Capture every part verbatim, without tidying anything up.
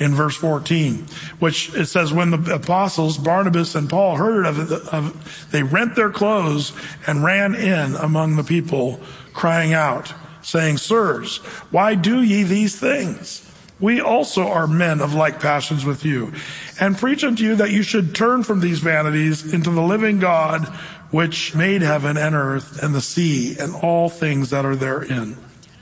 in verse fourteen, which it says, when the apostles Barnabas and Paul heard of it, of, they rent their clothes and ran in among the people, crying out, saying, Sirs, why do ye these things? We also are men of like passions with you, and preach unto you that you should turn from these vanities into the living God, which made heaven and earth and the sea and all things that are therein.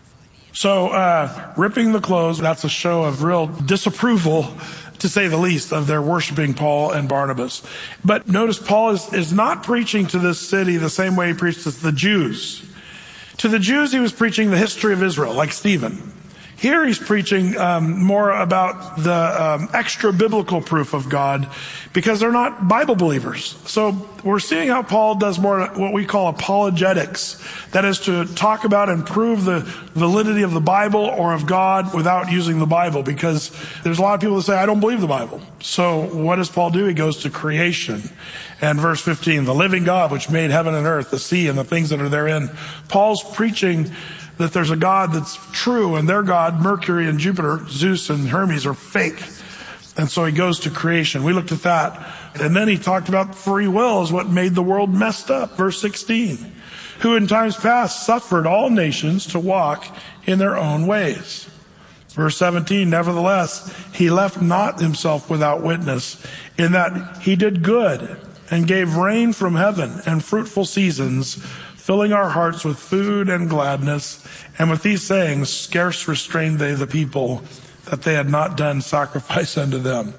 So, uh, ripping the clothes, that's a show of real disapproval, to say the least, of their worshiping Paul and Barnabas. But notice Paul is, is not preaching to this city the same way he preached to the Jews. To the Jews, he was preaching the history of Israel, like Stephen. Here he's preaching um, more about the um, extra biblical proof of God, because they're not Bible believers. So we're seeing how Paul does more what we call apologetics. That is to talk about and prove the validity of the Bible or of God without using the Bible, because there's a lot of people that say, I don't believe the Bible. So what does Paul do? He goes to creation. And verse fifteen, the living God which made heaven and earth, the sea and the things that are therein. Paul's preaching that there's a God that's true, and their God, Mercury and Jupiter, Zeus and Hermes, are fake. And so he goes to creation. We looked at that. And then he talked about free will is what made the world messed up. Verse sixteen, who in times past suffered all nations to walk in their own ways. Verse seventeen, nevertheless, he left not himself without witness, in that he did good and gave rain from heaven and fruitful seasons, filling our hearts with food and gladness. And with these sayings, scarce restrained they the people, that they had not done sacrifice unto them.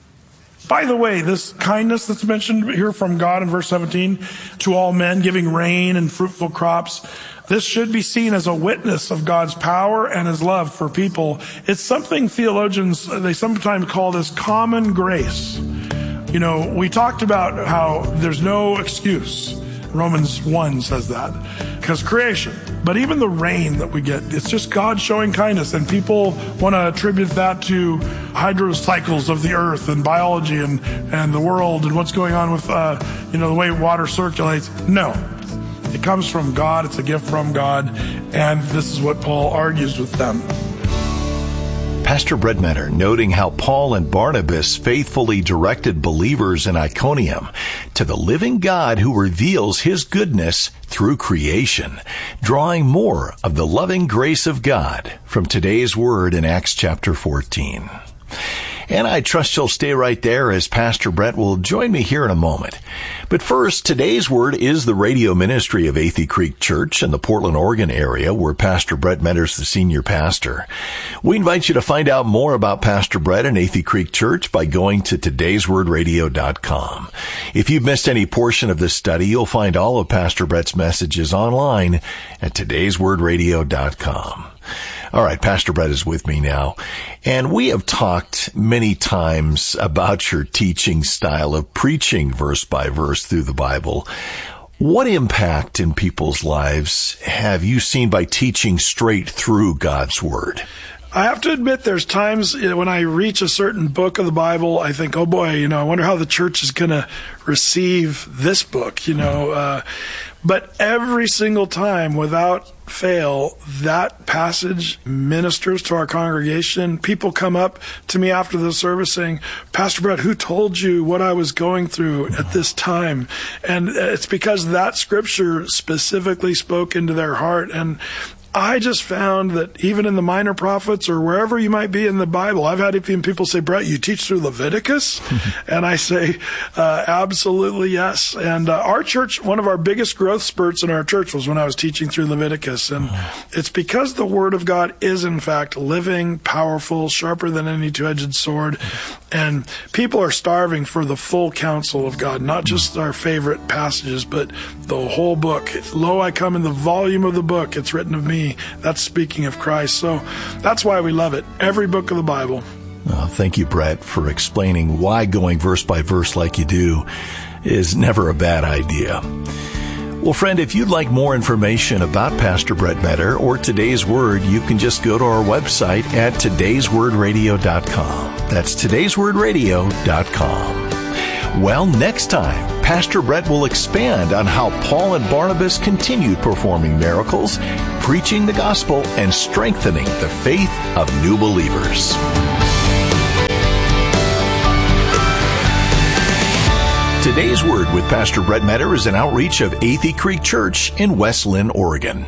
By the way, this kindness that's mentioned here from God in verse seventeen, to all men, giving rain and fruitful crops, this should be seen as a witness of God's power and his love for people. It's something theologians, they sometimes call this common grace. You know, we talked about how there's no excuse. Romans one says that, because creation. But even the rain that we get, it's just God showing kindness. And people want to attribute that to hydrocycles of the earth and biology and, and the world and what's going on with, uh, you know, the way water circulates. No, it comes from God. It's a gift from God. And this is what Paul argues with them. Pastor Brett Menner noting how Paul and Barnabas faithfully directed believers in Iconium to the living God who reveals his goodness through creation, drawing more of the loving grace of God from today's word in Acts chapter fourteen. And I trust you'll stay right there as Pastor Brett will join me here in a moment. But first, today's word is the radio ministry of Athey Creek Church in the Portland, Oregon area, where Pastor Brett Menner's the senior pastor. We invite you to find out more about Pastor Brett and Athey Creek Church by going to todays word radio dot com. If you've missed any portion of this study, you'll find all of Pastor Brett's messages online at todays word radio dot com. All right, Pastor Brett is with me now, and we have talked many times about your teaching style of preaching verse by verse through the Bible. What impact in people's lives have you seen by teaching straight through God's Word? I have to admit, there's times when I reach a certain book of the Bible, I think, oh boy, you know, I wonder how the church is going to receive this book, you know. Uh, but every single time, without fail, that passage ministers to our congregation. People come up to me after the service saying, Pastor Brett, who told you what I was going through at this time? And it's because that scripture specifically spoke into their heart. And I just found that even in the minor prophets or wherever you might be in the Bible, I've had even people say, Brett, you teach through Leviticus? And I say, uh, absolutely yes. And uh, our church, one of our biggest growth spurts in our church was when I was teaching through Leviticus. And it's because the Word of God is, in fact, living, powerful, sharper than any two-edged sword. And people are starving for the full counsel of God, not just our favorite passages, but the whole book. Lo, I come in the volume of the book. It's written of me. That's speaking of Christ. So that's why we love it. Every book of the Bible. Oh, thank you, Brett, for explaining why going verse by verse like you do is never a bad idea. Well, friend, if you'd like more information about Pastor Brett Menner or Today's Word, you can just go to our website at todays word radio dot com. That's todays word radio dot com. Well, next time, Pastor Brett will expand on how Paul and Barnabas continued performing miracles, preaching the gospel, and strengthening the faith of new believers. Today's Word with Pastor Brett Metter is an outreach of Athey Creek Church in West Lynn, Oregon.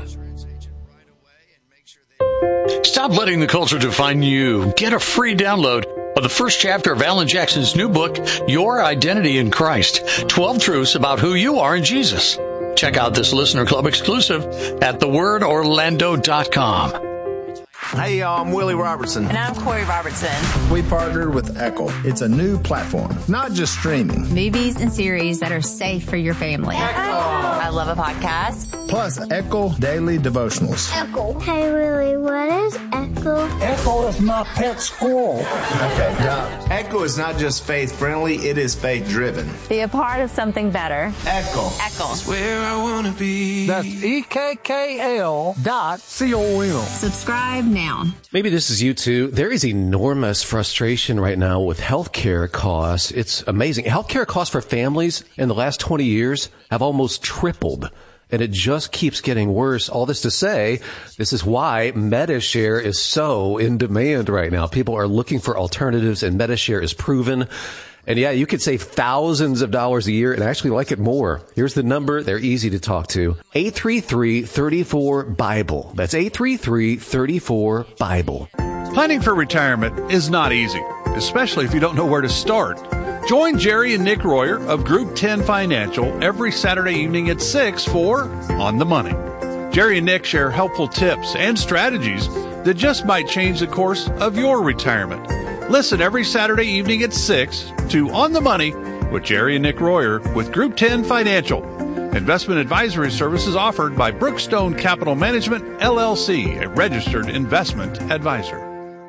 Stop letting the culture define you. Get a free download of the first chapter of Alan Jackson's new book, Your Identity in Christ, twelve Truths About Who You Are in Jesus. Check out this Listener Club exclusive at the word orlando dot com. Hey, y'all, I'm Willie Robertson. And I'm Corey Robertson. We partnered with Echo. It's a new platform, not just streaming. Movies and series that are safe for your family. Echo. I love a podcast. Plus, Echo Daily Devotionals. Echo. Hey, Willie, what is Echo? Echo is my pet squirrel. Okay, yeah. Echo is not just faith-friendly, it is faith-driven. Be a part of something better. Echo. Echo. That's where I want to be. That's E K K L dot C O M. Subscribe now. Maybe this is you too. There is enormous frustration right now with healthcare costs. It's amazing. Healthcare costs for families in the last twenty years have almost tripled. And it just keeps getting worse. All this to say, this is why Medi-Share is so in demand right now. People are looking for alternatives, and Medi-Share is proven. And yeah, you could save thousands of dollars a year and actually like it more. Here's the number. They're easy to talk to. eight three three, three four, Bible. That's eight three three, three four, Bible. Planning for retirement is not easy, especially if you don't know where to start. Join Jerry and Nick Royer of Group ten Financial every Saturday evening at six for On the Money. Jerry and Nick share helpful tips and strategies that just might change the course of your retirement. Listen every Saturday evening at six to On the Money with Jerry and Nick Royer with Group ten Financial. Investment advisory services offered by Brookstone Capital Management, L L C, a registered investment advisor.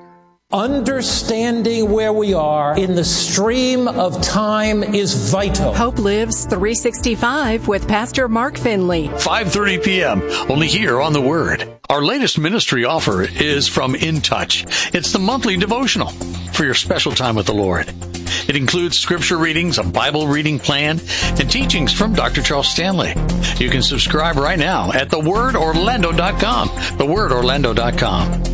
Understanding where we are in the stream of time is vital. Hope Lives three sixty-five with Pastor Mark Finley. five thirty p.m. only here on The Word. Our latest ministry offer is from In Touch. It's the monthly devotional for your special time with the Lord. It includes scripture readings, a Bible reading plan, and teachings from Doctor Charles Stanley. You can subscribe right now at the word orlando dot com. the word orlando dot com.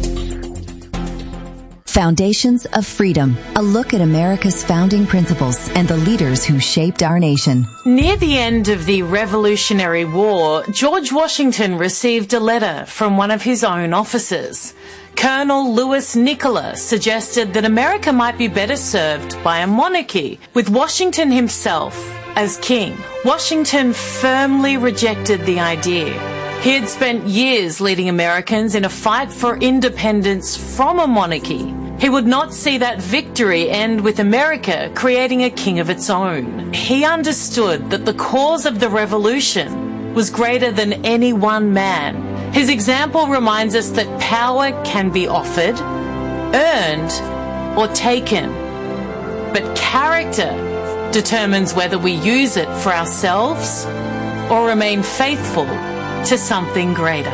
Foundations of Freedom, a look at America's founding principles and the leaders who shaped our nation. Near the end of the Revolutionary War, George Washington received a letter from one of his own officers. Colonel Louis Nicola suggested that America might be better served by a monarchy, with Washington himself as king. Washington firmly rejected the idea. He had spent years leading Americans in a fight for independence from a monarchy. He would not see that victory end with America creating a king of its own. He understood that the cause of the revolution was greater than any one man. His example reminds us that power can be offered, earned, or taken. But character determines whether we use it for ourselves or remain faithful to something greater.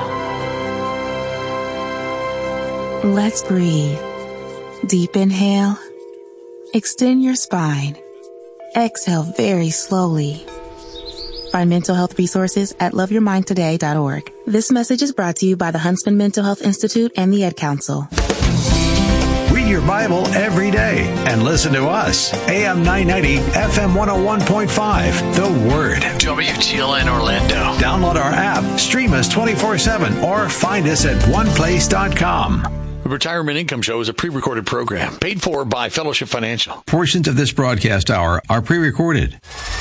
Let's breathe. Deep inhale. Extend your spine. Exhale very slowly. Find mental health resources at love your mind today dot org. This message is brought to you by the Huntsman Mental Health Institute and the Ed Council. Read your Bible every day and listen to us. A M nine ninety, F M one oh one point five. The Word. W T L N Orlando. Download our app, stream us twenty-four seven, or find us at one place dot com. The Retirement Income Show is a pre-recorded program paid for by Fellowship Financial. Portions of this broadcast hour are pre-recorded.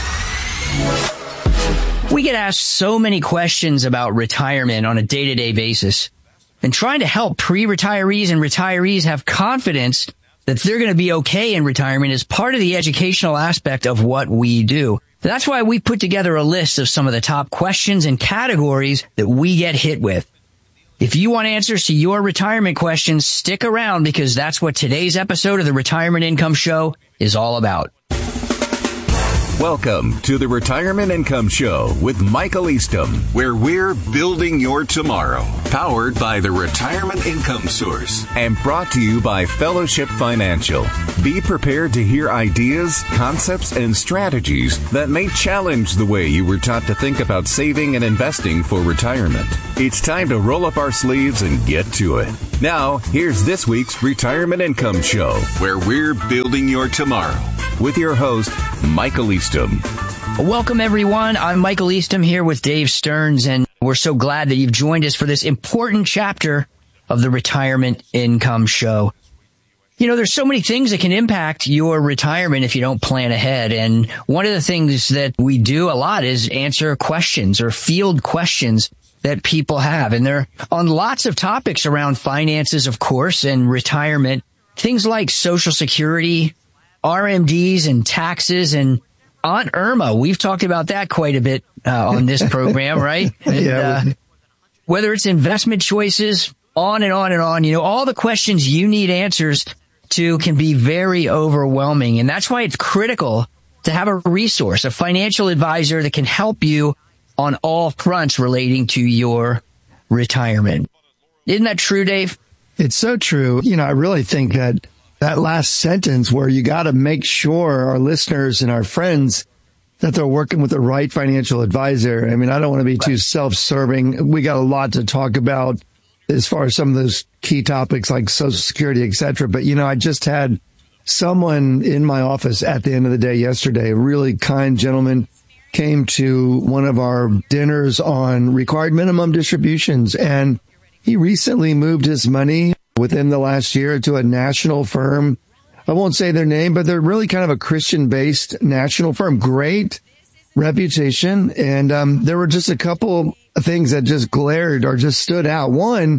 We get asked so many questions about retirement on a day-to-day basis. And trying to help pre-retirees and retirees have confidence that they're going to be okay in retirement is part of the educational aspect of what we do. That's why we put together a list of some of the top questions and categories that we get hit with. If you want answers to your retirement questions, stick around because that's what today's episode of the Retirement Income Show is all about. Welcome to the Retirement Income Show with Michael Eastham, where we're building your tomorrow. Powered by the Retirement Income Source and brought to you by Fellowship Financial. Be prepared to hear ideas, concepts, and strategies that may challenge the way you were taught to think about saving and investing for retirement. It's time to roll up our sleeves and get to it. Now, here's this week's Retirement Income Show, where we're building your tomorrow. With your host, Michael Eastham. Welcome, everyone. I'm Michael Eastham here with Dave Stearns, and we're so glad that you've joined us for this important chapter of the Retirement Income Show. You know, there's so many things that can impact your retirement if you don't plan ahead. And one of the things that we do a lot is answer questions or field questions that people have. And they're on lots of topics around finances, of course, and retirement. Things like Social Security, R M Ds, and taxes, and Aunt Irma. We've talked about that quite a bit uh, on this program, right? And, yeah. Uh, whether it's investment choices, on and on and on, you know, all the questions you need answers to can be very overwhelming. And that's why it's critical to have a resource, a financial advisor that can help you on all fronts relating to your retirement. Isn't that true, Dave? It's so true. You know, I really think that that last sentence where you got to make sure our listeners and our friends that they're working with the right financial advisor. I mean, I don't want to be too self-serving. We got a lot to talk about as far as some of those key topics like Social Security, et cetera. But, you know, I just had someone in my office at the end of the day yesterday, a really kind gentleman, came to one of our dinners on required minimum distributions. And he recently moved his money within the last year to a national firm. I won't say their name, but they're really kind of a Christian-based national firm. Great reputation. And um, there were just a couple of things that just glared or just stood out. One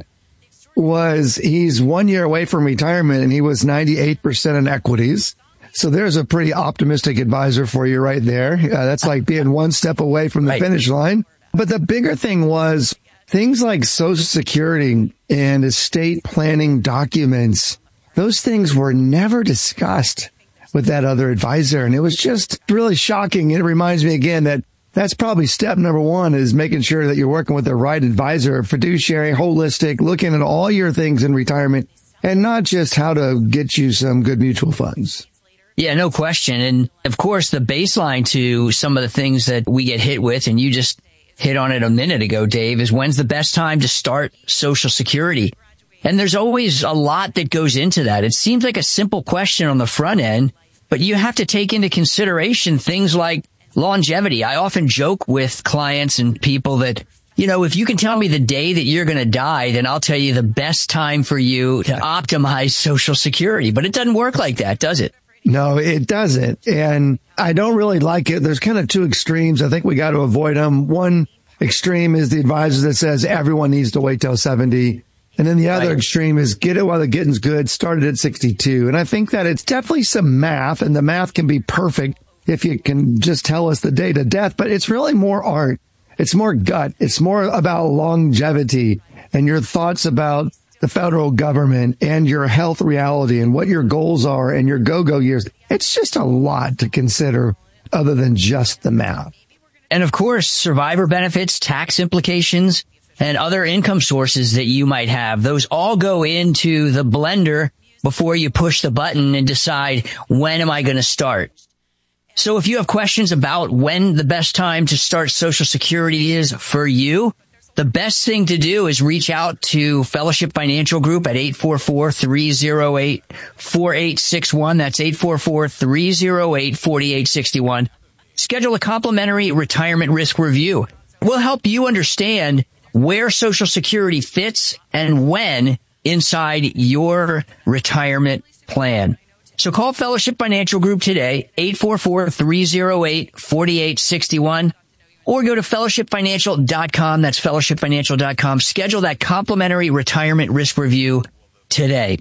was he's one year away from retirement and he was ninety-eight percent in equities. So there's a pretty optimistic advisor for you right there. Uh, that's like being one step away from the right. finish line. But the bigger thing was things like Social Security and estate planning documents. Those things were never discussed with that other advisor. And it was just really shocking. It reminds me again that that's probably step number one is making sure that you're working with the right advisor, fiduciary, holistic, looking at all your things in retirement and not just how to get you some good mutual funds. Yeah, no question. And of course, the baseline to some of the things that we get hit with, and you just hit on it a minute ago, Dave, is when's the best time to start Social Security? And there's always a lot that goes into that. It seems like a simple question on the front end, but you have to take into consideration things like longevity. I often joke with clients and people that, you know, if you can tell me the day that you're going to die, then I'll tell you the best time for you to optimize Social Security. But it doesn't work like that, does it? No, it doesn't. And I don't really like it. There's kind of two extremes. I think we got to avoid them. One extreme is the advisor that says everyone needs to wait till seventy. And then the other right. extreme is get it while the getting's good, started at sixty-two. And I think that it's definitely some math, and the math can be perfect if you can just tell us the date of death. But it's really more art. It's more gut. It's more about longevity and your thoughts about the federal government and your health reality and what your goals are and your go-go years. It's just a lot to consider other than just the math. And of course, survivor benefits, tax implications, and other income sources that you might have. Those all go into the blender before you push the button and decide, when am I going to start? So if you have questions about when the best time to start Social Security is for you, the best thing to do is reach out to Fellowship Financial Group at eight four four, three oh eight, four eight six one. That's eight four four, three oh eight, four eight six one. Schedule a complimentary retirement risk review. We'll help you understand where Social Security fits and when inside your retirement plan. So call Fellowship Financial Group today, eight four four, three oh eight, four eight six one. Or go to fellowship financial dot com. That's fellowship financial dot com. Schedule that complimentary retirement risk review today.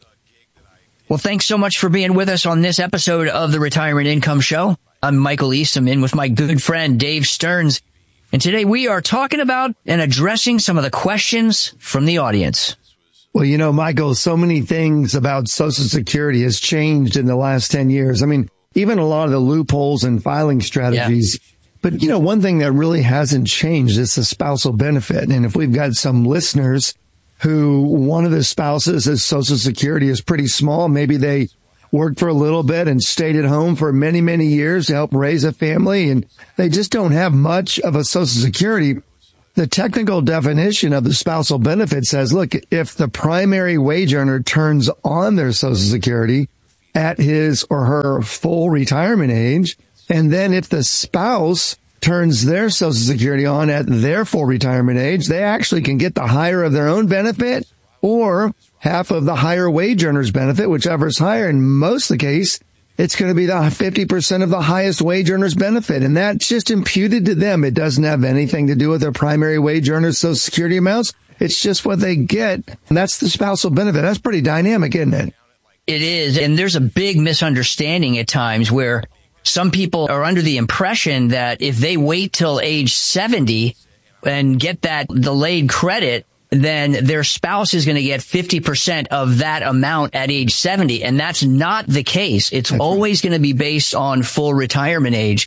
Well, thanks so much for being with us on this episode of the Retirement Income Show. I'm Michael Eastham, in with my good friend Dave Stearns. And today we are talking about and addressing some of the questions from the audience. Well, you know, Michael, so many things about Social Security has changed in the last ten years. I mean, even a lot of the loopholes and filing strategies. Yeah. But, you know, one thing that really hasn't changed is the spousal benefit. And if we've got some listeners who one of the spouses' Social Security is pretty small, maybe they worked for a little bit and stayed at home for many, many years to help raise a family, and they just don't have much of a Social Security. The technical definition of the spousal benefit says, look, if the primary wage earner turns on their Social Security at his or her full retirement age, and then if the spouse turns their Social Security on at their full retirement age, they actually can get the higher of their own benefit or half of the higher wage earner's benefit, whichever is higher. In most of the case, it's going to be the fifty percent of the highest wage earner's benefit. And that's just imputed to them. It doesn't have anything to do with their primary wage earner's Social Security amounts. It's just what they get. And that's the spousal benefit. That's pretty dynamic, isn't it? It is. And there's a big misunderstanding at times where some people are under the impression that if they wait till age seventy and get that delayed credit, then their spouse is going to get fifty percent of that amount at age seventy. And that's not the case. It's always going to be based on full retirement age.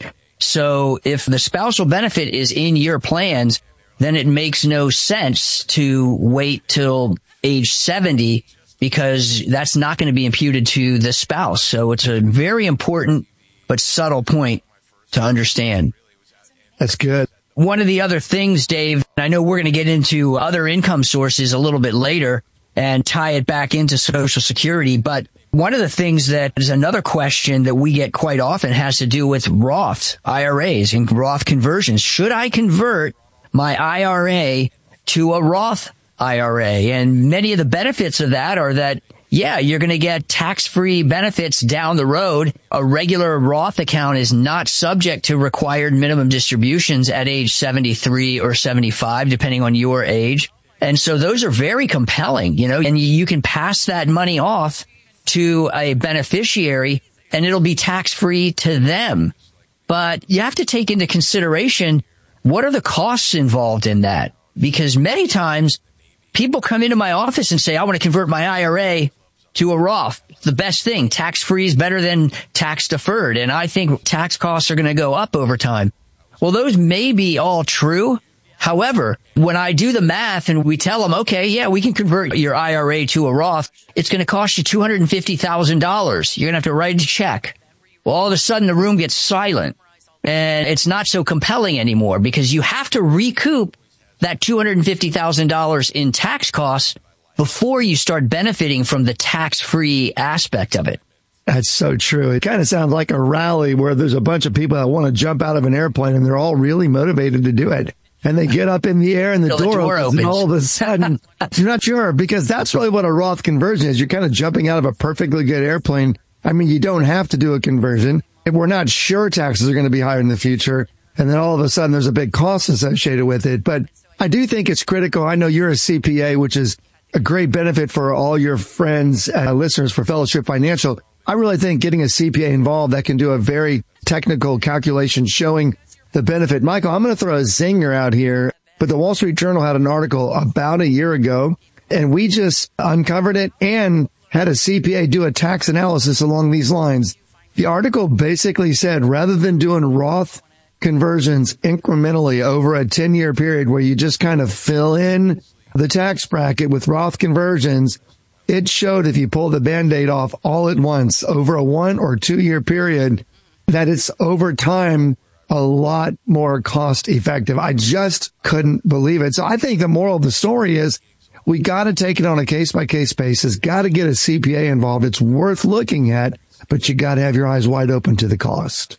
So if the spousal benefit is in your plans, then it makes no sense to wait till age seventy because that's not going to be imputed to the spouse. So it's a very important but subtle point to understand. That's good. One of the other things, Dave, I know we're going to get into other income sources a little bit later and tie it back into Social Security, but one of the things that is another question that we get quite often has to do with Roth I R As and Roth conversions. Should I convert my I R A to a Roth I R A? And many of the benefits of that are that, yeah, you're going to get tax-free benefits down the road. A regular Roth account is not subject to required minimum distributions at age seventy-three or seventy-five, depending on your age. And so those are very compelling, you know, and you can pass that money off to a beneficiary and it'll be tax-free to them. But you have to take into consideration, what are the costs involved in that? Because many times people come into my office and say, I want to convert my I R A to a Roth. It's the best thing. Tax-free is better than tax-deferred. And I think tax costs are going to go up over time. Well, those may be all true. However, when I do the math and we tell them, okay, yeah, we can convert your I R A to a Roth, it's going to cost you two hundred fifty thousand dollars. You're going to have to write a check. Well, all of a sudden the room gets silent and it's not so compelling anymore because you have to recoup that two hundred fifty thousand dollars in tax costs before you start benefiting from the tax-free aspect of it. That's so true. It kind of sounds like a rally where there's a bunch of people that want to jump out of an airplane and they're all really motivated to do it. And they get up in the air and the, door, the door opens, opens. And all of a sudden, you're not sure, because that's really what a Roth conversion is. You're kind of jumping out of a perfectly good airplane. I mean, you don't have to do a conversion. If we're not sure taxes are going to be higher in the future, and then all of a sudden there's a big cost associated with it. But I do think it's critical. I know you're a C P A, which is a great benefit for all your friends, uh, listeners for Fellowship Financial. I really think getting a C P A involved that can do a very technical calculation showing the benefit. Michael, I'm going to throw a zinger out here, but the Wall Street Journal had an article about a year ago, and we just uncovered it and had a C P A do a tax analysis along these lines. The article basically said, rather than doing Roth conversions incrementally over a ten-year period where you just kind of fill in the tax bracket with Roth conversions, it showed if you pull the Band-Aid off all at once over a one or two year period, that it's over time a lot more cost effective. I just couldn't believe it. So I think the moral of the story is we got to take it on a case by case basis, got to get a C P A involved. It's worth looking at, but you got to have your eyes wide open to the cost.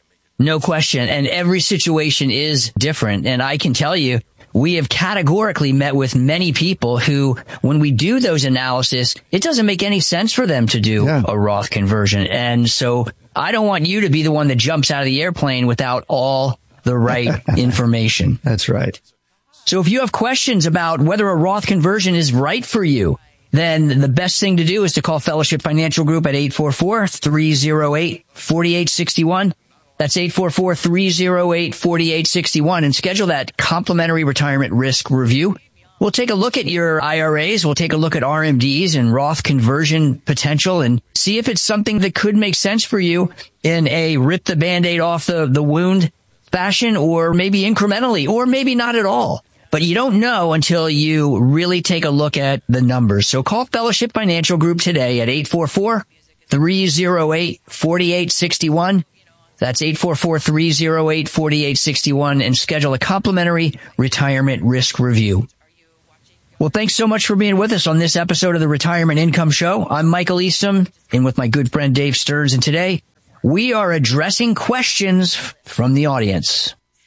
No question. And every situation is different. And I can tell you, we have categorically met with many people who, when we do those analysis, it doesn't make any sense for them to do yeah. a Roth conversion. And so I don't want you to be the one that jumps out of the airplane without all the right information. That's right. So if you have questions about whether a Roth conversion is right for you, then the best thing to do is to call Fellowship Financial Group at eight four four, three oh eight, four eight six one. That's eight four four, three oh eight, four eight six one, and schedule that complimentary retirement risk review. We'll take a look at your I R As. We'll take a look at R M Ds and Roth conversion potential and see if it's something that could make sense for you in a rip the Band-Aid off the, the wound fashion, or maybe incrementally, or maybe not at all. But you don't know until you really take a look at the numbers. So call Fellowship Financial Group today at eight four four, three oh eight, four eight six one. That's eight four four, three oh eight, four eight six one, and schedule a complimentary retirement risk review. Well, thanks so much for being with us on this episode of the Retirement Income Show. I'm Michael Eastham, and with my good friend Dave Stearns, and today we are addressing questions from the audience.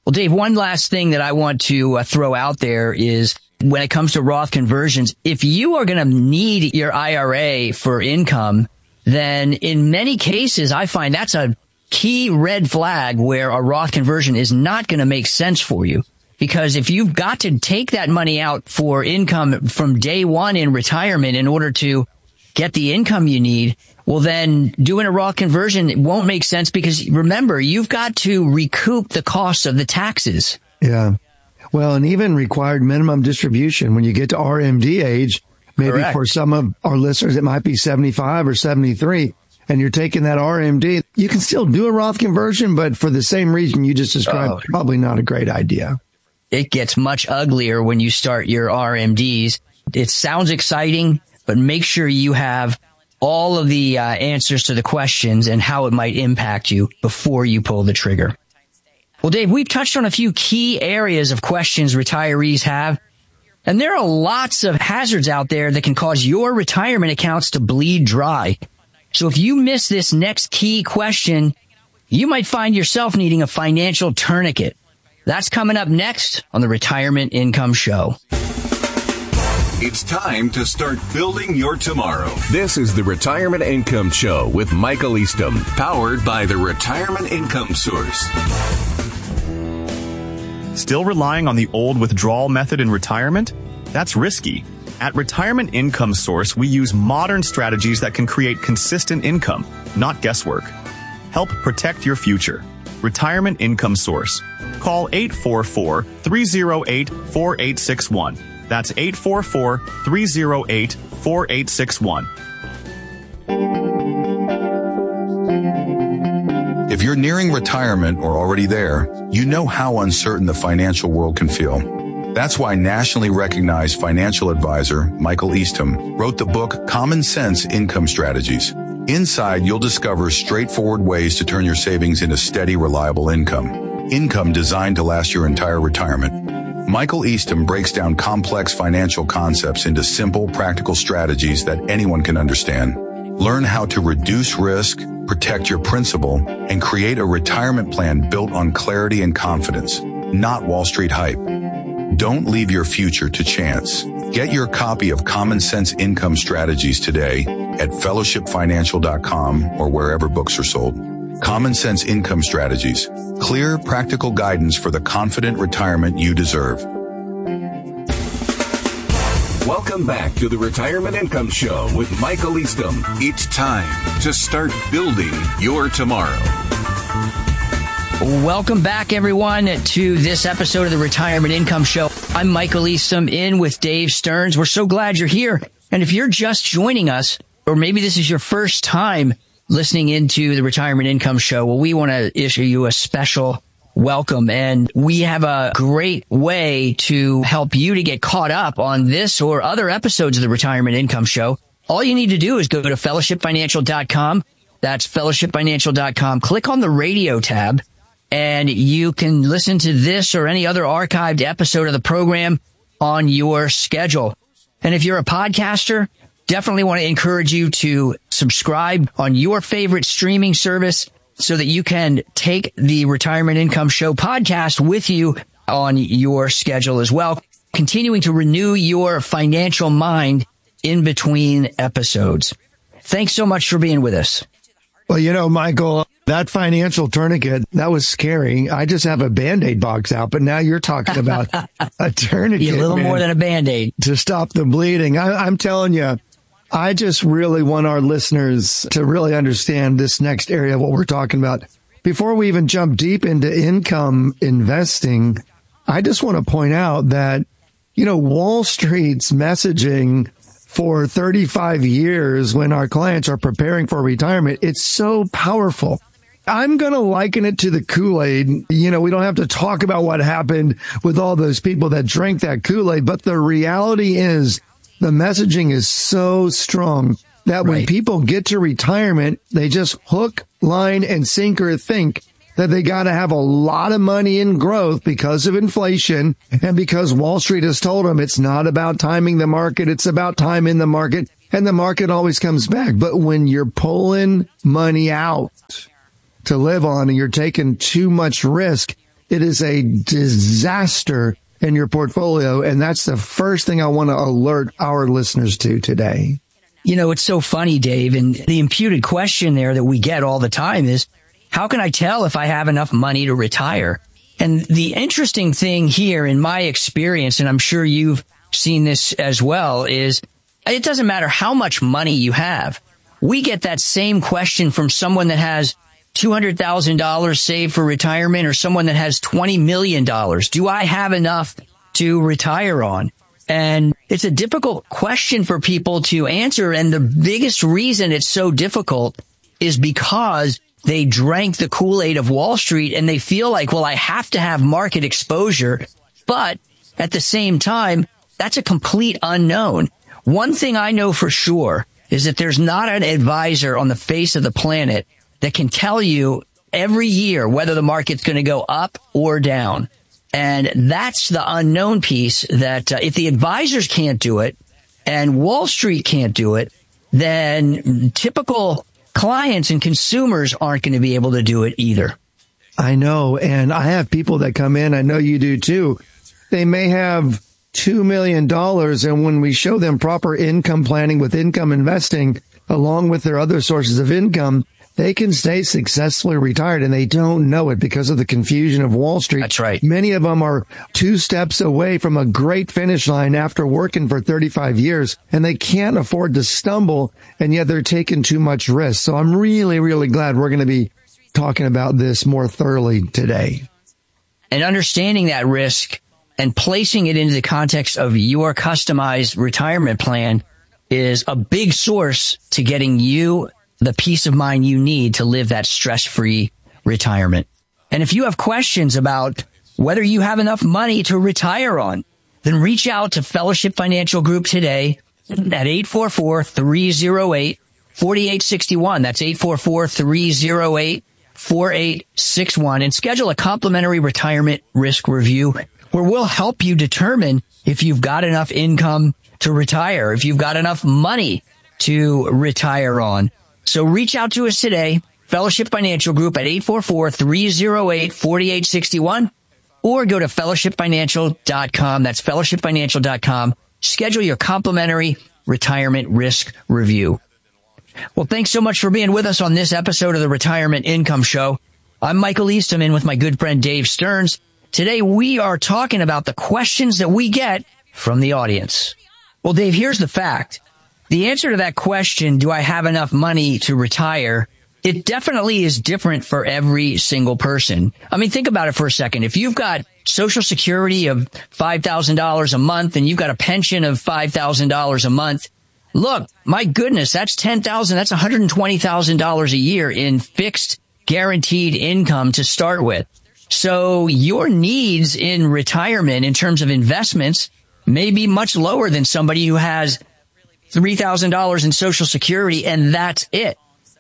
Well, Dave, one last thing that I want to uh, throw out there is when it comes to Roth conversions, if you are going to need your I R A for income, then in many cases, I find that's a key red flag where a Roth conversion is not going to make sense for you. Because if you've got to take that money out for income from day one in retirement in order to get the income you need, well, then doing a Roth conversion won't make sense because remember, you've got to recoup the costs of the taxes. Yeah. Well, and even required minimum distribution when you get to R M D age, maybe Correct. For some of our listeners, it might be seventy-five or seventy-three, and you're taking that R M D. You can still do a Roth conversion, but for the same reason you just described, oh. probably not a great idea. It gets much uglier when you start your R M Ds. It sounds exciting, but make sure you have all of the uh, answers to the questions and how it might impact you before you pull the trigger. Well, Dave, we've touched on a few key areas of questions retirees have, and there are lots of hazards out there that can cause your retirement accounts to bleed dry. So if you miss this next key question, you might find yourself needing a financial tourniquet. That's coming up next on the Retirement Income Show. It's time to start building your tomorrow. This is the Retirement Income Show with Michael Eastham, powered by the Retirement Income Source. Still relying on the old withdrawal method in retirement? That's risky. At Retirement Income Source, we use modern strategies that can create consistent income, not guesswork. Help protect your future. Retirement Income Source. Call eight four four, three oh eight, four eight six one. That's eight four four, three oh eight, four eight six one. If you're nearing retirement or already there, you know how uncertain the financial world can feel. That's why nationally recognized financial advisor Michael Eastham wrote the book Common Sense Income Strategies. Inside, you'll discover straightforward ways to turn your savings into steady, reliable income. Income designed to last your entire retirement. Michael Eastham breaks down complex financial concepts into simple, practical strategies that anyone can understand. Learn how to reduce risk, protect your principal, and create a retirement plan built on clarity and confidence, not Wall Street hype. Don't leave your future to chance. Get your copy of Common Sense Income Strategies today at fellowship financial dot com or wherever books are sold. Common Sense Income Strategies. Clear, practical guidance for the confident retirement you deserve. Welcome back to the Retirement Income Show with Michael Eastham. It's time to start building your tomorrow. Welcome back, everyone, to this episode of the Retirement Income Show. I'm Michael Eastham, in with Dave Stearns. We're so glad you're here. And if you're just joining us, or maybe this is your first time listening into the Retirement Income Show, well, we want to issue you a special welcome. And we have a great way to help you to get caught up on this or other episodes of the Retirement Income Show. All you need to do is go to fellowship financial dot com. That's fellowship financial dot com. Click on the radio tab, and you can listen to this or any other archived episode of the program on your schedule. And if you're a podcaster, definitely want to encourage you to subscribe on your favorite streaming service so that you can take the Retirement Income Show podcast with you on your schedule as well, continuing to renew your financial mind in between episodes. Thanks so much for being with us. Well, you know, Michael, that financial tourniquet, that was scary. I just have a Band-Aid box out, but now you're talking about a tourniquet. A little man, more than a Band-Aid. To stop the bleeding. I, I'm telling you, I just really want our listeners to really understand this next area of what we're talking about. Before we even jump deep into income investing, I just want to point out that, you know, Wall Street's messaging for thirty-five years when our clients are preparing for retirement, it's so powerful. I'm going to liken it to the Kool-Aid. You know, we don't have to talk about what happened with all those people that drank that Kool-Aid, but the reality is the messaging is so strong that when Right. people get to retirement, they just hook, line, and sinker think that they got to have a lot of money in growth because of inflation and because Wall Street has told them it's not about timing the market, it's about time in the market, and the market always comes back. But when you're pulling money out to live on and you're taking too much risk, it is a disaster in your portfolio. And that's the first thing I want to alert our listeners to today. You know, it's so funny, Dave, and the imputed question there that we get all the time is, how can I tell if I have enough money to retire? And the interesting thing here in my experience, and I'm sure you've seen this as well, is it doesn't matter how much money you have. We get that same question from someone that has two hundred thousand dollars saved for retirement or someone that has twenty million dollars. Do I have enough to retire on? And it's a difficult question for people to answer. And the biggest reason it's so difficult is because they drank the Kool-Aid of Wall Street and they feel like, well, I have to have market exposure. But at the same time, that's a complete unknown. One thing I know for sure is that there's not an advisor on the face of the planet that can tell you every year whether the market's going to go up or down. And that's the unknown piece that uh, if the advisors can't do it and Wall Street can't do it, then typical clients and consumers aren't going to be able to do it either. I know. And I have people that come in. I know you do too. They may have two million dollars. And when we show them proper income planning with income investing, along with their other sources of income, they can stay successfully retired and they don't know it because of the confusion of Wall Street. That's right. Many of them are two steps away from a great finish line after working for thirty-five years and they can't afford to stumble and yet they're taking too much risk. So I'm really, really glad we're going to be talking about this more thoroughly today. And understanding that risk and placing it into the context of your customized retirement plan is a big source to getting you the peace of mind you need to live that stress-free retirement. And if you have questions about whether you have enough money to retire on, then reach out to Fellowship Financial Group today at eight four four, three oh eight, four eight six one. That's eight four four, three oh eight, four eight six one. And schedule a complimentary retirement risk review where we'll help you determine if you've got enough income to retire, if you've got enough money to retire on. So reach out to us today, Fellowship Financial Group at eight four four, three oh eight, four eight six one, or go to fellowship financial dot com. That's fellowship financial dot com. Schedule your complimentary retirement risk review. Well, thanks so much for being with us on this episode of the Retirement Income Show. I'm Michael Eastham with my good friend Dave Stearns. Today we are talking about the questions that we get from the audience. Well, Dave, here's the fact. The answer to that question, do I have enough money to retire? It definitely is different for every single person. I mean, think about it for a second. If you've got Social Security of five thousand dollars a month and you've got a pension of five thousand dollars a month, look, my goodness, that's ten thousand dollars. That's one hundred twenty thousand dollars a year in fixed guaranteed income to start with. So your needs in retirement in terms of investments may be much lower than somebody who has three thousand dollars in Social Security, and that's it.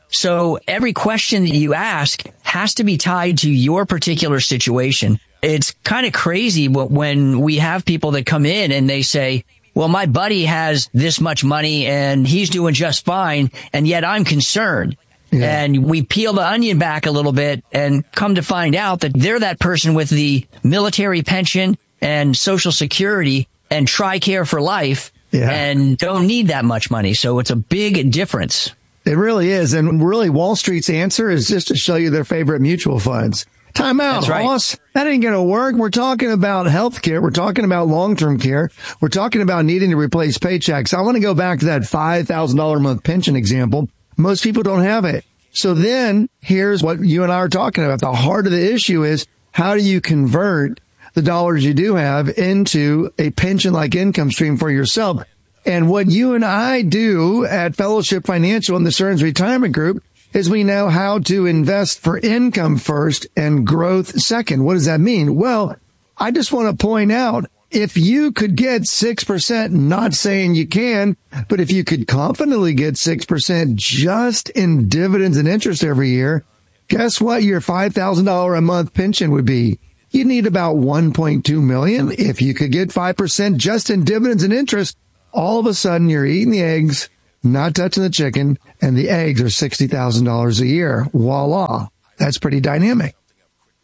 So every question that you ask has to be tied to your particular situation. It's kind of crazy when we have people that come in and they say, well, my buddy has this much money and he's doing just fine, and yet I'm concerned. Yeah. And we peel the onion back a little bit and come to find out that they're that person with the military pension and Social Security and TRICARE for life. Yeah. And don't need that much money. So it's a big difference. It really is. And really, Wall Street's answer is just to show you their favorite mutual funds. Time out, That's right. boss. That ain't going to work. We're talking about health care. We're talking about long-term care. We're talking about needing to replace paychecks. I want to go back to that five thousand dollars a month pension example. Most people don't have it. So then here's what you and I are talking about. The heart of the issue is, how do you convert the dollars you do have into a pension-like income stream for yourself? And what you and I do at Fellowship Financial and the Stearns Retirement Group is we know how to invest for income first and growth second. What does that mean? Well, I just want to point out, if you could get six percent, not saying you can, but if you could confidently get six percent just in dividends and interest every year, guess what your five thousand dollars a month pension would be? You'd need about one point two million dollars. If you could get five percent just in dividends and interest, all of a sudden you're eating the eggs, not touching the chicken, and the eggs are sixty thousand dollars a year. Voila. That's pretty dynamic.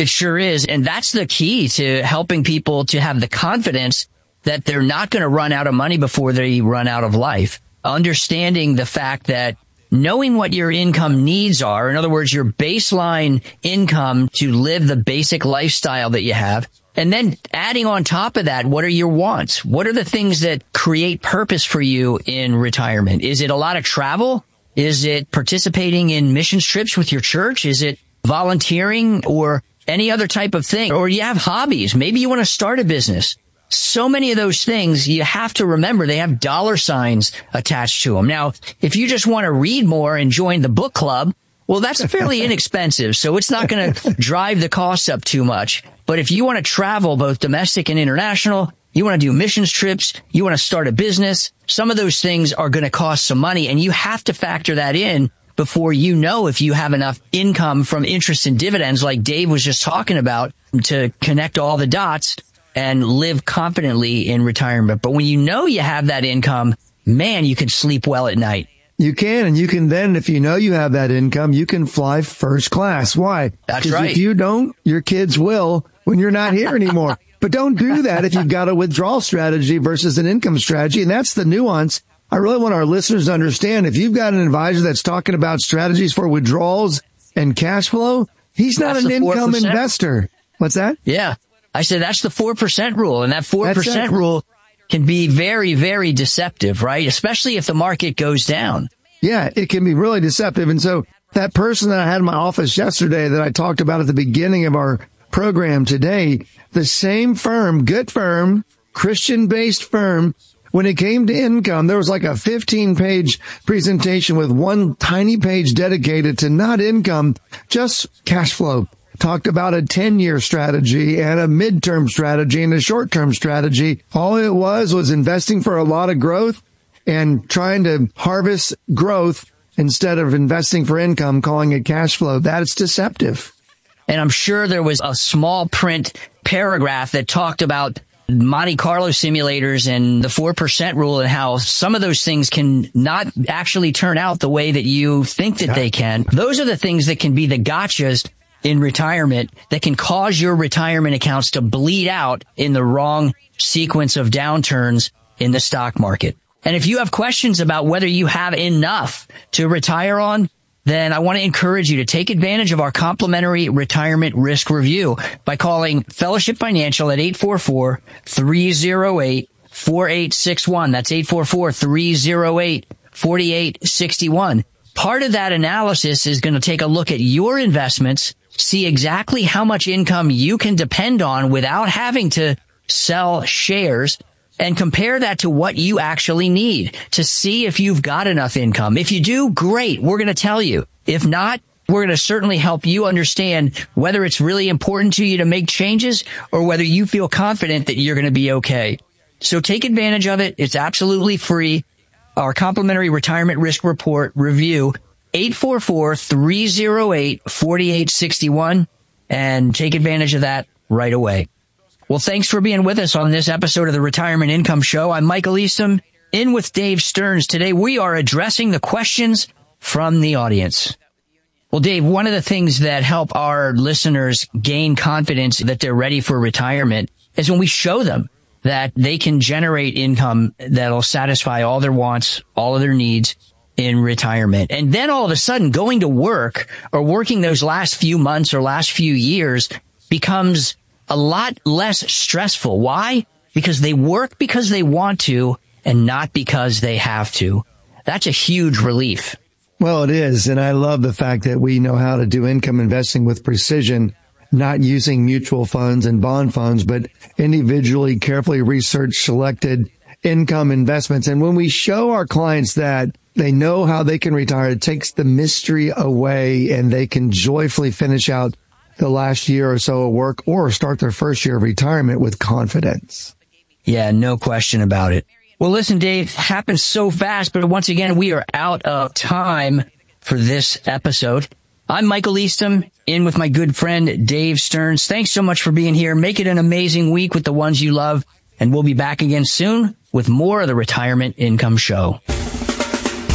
It sure is. And that's the key to helping people to have the confidence that they're not going to run out of money before they run out of life. Understanding the fact that knowing what your income needs are, in other words, your baseline income to live the basic lifestyle that you have, and then adding on top of that, what are your wants? What are the things that create purpose for you in retirement? Is it a lot of travel? Is it participating in mission trips with your church? Is it volunteering or any other type of thing? Or you have hobbies. Maybe you want to start a business. So many of those things, you have to remember they have dollar signs attached to them. Now, if you just want to read more and join the book club, well, that's fairly inexpensive, so it's not going to drive the costs up too much. But if you want to travel, both domestic and international, you want to do missions trips, you want to start a business, some of those things are going to cost some money, and you have to factor that in before you know if you have enough income from interest and dividends, like Dave was just talking about, to connect all the dots and live confidently in retirement. But when you know you have that income, man, you can sleep well at night. You can, and you can then, if you know you have that income, you can fly first class. Why? That's right. If you don't, your kids will when you're not here anymore. But don't do that if you've got a withdrawal strategy versus an income strategy. And that's the nuance I really want our listeners to understand. If you've got an advisor that's talking about strategies for withdrawals and cash flow, he's not That's an the income four percent. Investor. What's that? Yeah. I said that's the four percent rule, and that four percent rule can be very, very deceptive, right? Especially if the market goes down. Yeah, it can be really deceptive. And so that person that I had in my office yesterday that I talked about at the beginning of our program today, the same firm, good firm, Christian-based firm, when it came to income, there was like a fifteen-page presentation with one tiny page dedicated to not income, just cash flow. Talked about a ten-year strategy and a midterm strategy and a short-term strategy. All it was was investing for a lot of growth and trying to harvest growth instead of investing for income, calling it cash flow. That's deceptive. And I'm sure there was a small print paragraph that talked about Monte Carlo simulators and the four percent rule and how some of those things can not actually turn out the way that you think that they can. Those are the things that can be the gotchas in retirement that can cause your retirement accounts to bleed out in the wrong sequence of downturns in the stock market. And if you have questions about whether you have enough to retire on, then I want to encourage you to take advantage of our complimentary retirement risk review by calling Fellowship Financial at eight four four, three oh eight, four eight six one. That's eight four four, three oh eight, four eight six one. Part of that analysis is going to take a look at your investments, see exactly how much income you can depend on without having to sell shares, and compare that to what you actually need to see if you've got enough income. If you do, great. We're going to tell you. If not, we're going to certainly help you understand whether it's really important to you to make changes or whether you feel confident that you're going to be okay. So take advantage of it. It's absolutely free. Our complimentary retirement risk report review, eight four four, three oh eight, four eight six one, and take advantage of that right away. Well, thanks for being with us on this episode of the Retirement Income Show. I'm Michael Eastham, in with Dave Stearns. Today, we are addressing the questions from the audience. Well, Dave, one of the things that help our listeners gain confidence that they're ready for retirement is when we show them that they can generate income that'll satisfy all their wants, all of their needs in retirement. And then all of a sudden, going to work or working those last few months or last few years becomes a lot less stressful. Why? Because they work because they want to and not because they have to. That's a huge relief. Well, it is. And I love the fact that we know how to do income investing with precision, not using mutual funds and bond funds, but individually, carefully researched, selected income investments. And when we show our clients that they know how they can retire, it takes the mystery away and they can joyfully finish out the last year or so of work or start their first year of retirement with confidence. Yeah, no question about it. Well, listen, Dave, it happens so fast, but once again, we are out of time for this episode. I'm Michael Eastham, in with my good friend Dave Stearns. Thanks so much for being here. Make it an amazing week with the ones you love, and we'll be back again soon with more of the Retirement Income Show.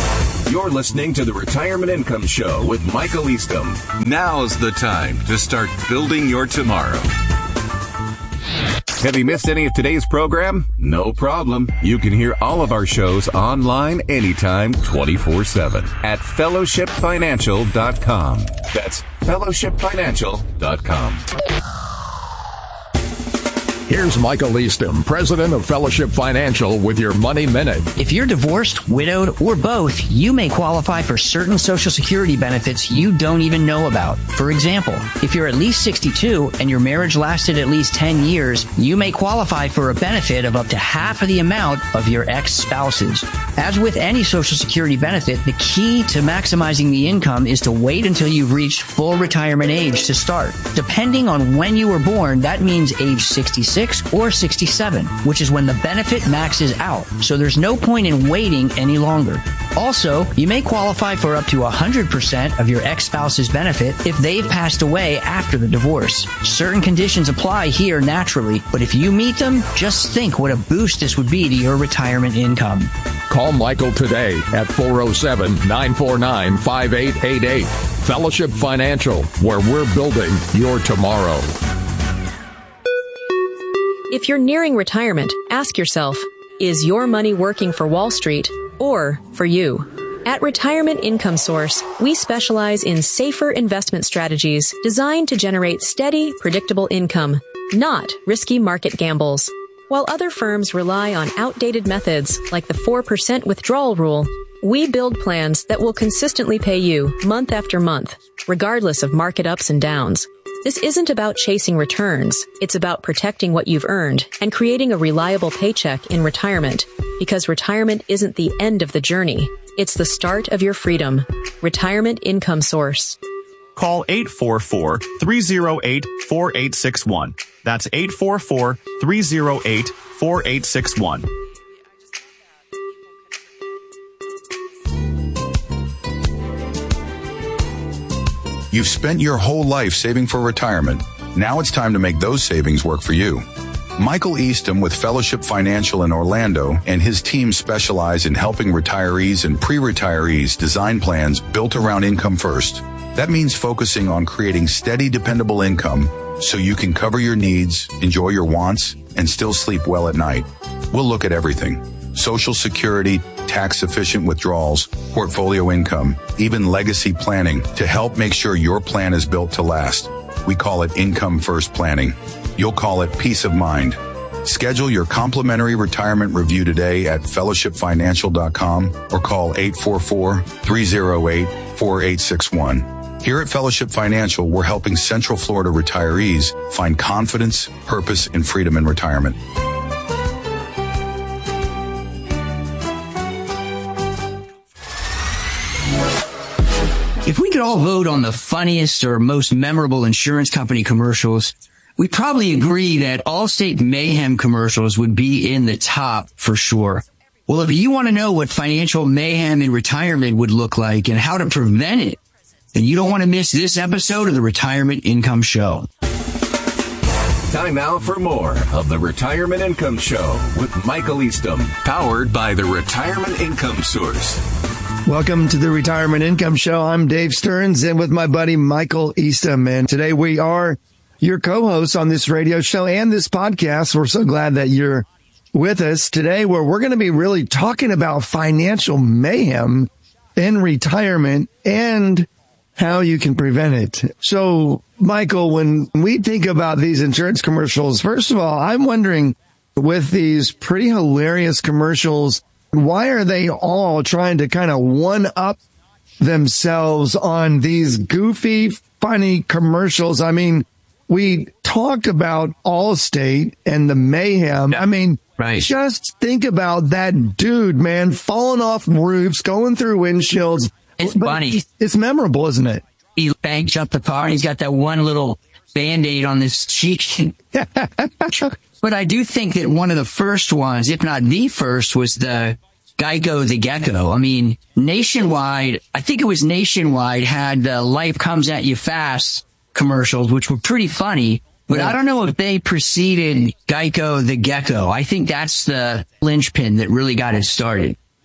You're listening to the Retirement Income Show with Michael Eastham. Now's the time to start building your tomorrow. Have you missed any of today's program? No problem. You can hear all of our shows online anytime, twenty-four seven at fellowship financial dot com. That's fellowship financial dot com. Here's Michael Eastham, president of Fellowship Financial, with your Money Minute. If you're divorced, widowed, or both, you may qualify for certain Social Security benefits you don't even know about. For example, if you're at least sixty-two and your marriage lasted at least ten years, you may qualify for a benefit of up to half of the amount of your ex-spouse's. As with any Social Security benefit, the key to maximizing the income is to wait until you've reached full retirement age to start. Depending on when you were born, that means age sixty-six or sixty-seven, which is when the benefit maxes out, so there's no point in waiting any longer. Also, you may qualify for up to one hundred percent of your ex-spouse's benefit if they've passed away after the divorce. Certain conditions apply here naturally, but if you meet them, just think what a boost this would be to your retirement income. Call Michael today at four oh seven, nine four nine, five eight eight eight. Fellowship Financial, where we're building your tomorrow. If you're nearing retirement, ask yourself, is your money working for Wall Street or for you? At Retirement Income Source, we specialize in safer investment strategies designed to generate steady, predictable income, not risky market gambles. While other firms rely on outdated methods like the four percent withdrawal rule, we build plans that will consistently pay you month after month, regardless of market ups and downs. This isn't about chasing returns. It's about protecting what you've earned and creating a reliable paycheck in retirement, because retirement isn't the end of the journey. It's the start of your freedom. Retirement Income Source. Call eight four four, three oh eight, four eight six one. That's eight four four, three oh eight, four eight six one. You've spent your whole life saving for retirement. Now it's time to make those savings work for you. Michael Eastham with Fellowship Financial in Orlando and his team specialize in helping retirees and pre-retirees design plans built around income first. That means focusing on creating steady, dependable income so you can cover your needs, enjoy your wants, and still sleep well at night. We'll look at everything: Social Security, tax-efficient withdrawals, portfolio income, even legacy planning to help make sure your plan is built to last. We call it income first planning. You'll call it peace of mind. Schedule your complimentary retirement review today at fellowship financial dot com or call eight four four, three oh eight, four eight six one. Here at Fellowship Financial, we're helping Central Florida retirees find confidence, purpose, and freedom in retirement. If we could all vote on the funniest or most memorable insurance company commercials, we'd probably agree that Allstate Mayhem commercials would be in the top for sure. Well, if you want to know what financial mayhem in retirement would look like and how to prevent it, then you don't want to miss this episode of the Retirement Income Show. Time now for more of the Retirement Income Show with Michael Eastham, powered by the Retirement Income Source. Welcome to the Retirement Income Show. I'm Dave Stearns and with my buddy Michael Eastham. And today we are your co-hosts on this radio show and this podcast. We're so glad that you're with us today, where we're going to be really talking about financial mayhem in retirement and how you can prevent it. So, Michael, when we think about these insurance commercials, first of all, I'm wondering, with these pretty hilarious commercials, why are they all trying to kind of one-up themselves on these goofy, funny commercials? I mean, we talk about Allstate and the mayhem. I mean, right. Just think about that dude, man, falling off roofs, going through windshields. It's but funny. It's memorable, isn't it? He bangs up the car and he's got that one little Band-Aid on his cheek. But I do think that one of the first ones, if not the first, was the Geico the Gecko. I mean, Nationwide, I think it was Nationwide, had the Life Comes at You Fast commercials, which were pretty funny. But yeah. I don't know if they preceded Geico the Gecko. I think that's the linchpin that really got it started.